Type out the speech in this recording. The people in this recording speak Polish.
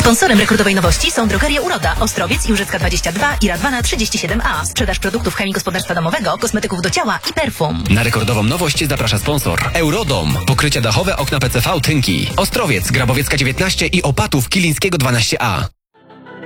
Sponsorem rekordowej nowości są Drogeria Uroda, Ostrowiec, Jórzecka 22 i Radwana 37A. Sprzedaż produktów chemii gospodarstwa domowego, kosmetyków do ciała i perfum. Na rekordową nowość zaprasza sponsor. Eurodom. Pokrycia dachowe, okna PCV, tynki. Ostrowiec, Grabowiecka 19 i Opatów, Kilińskiego 12A.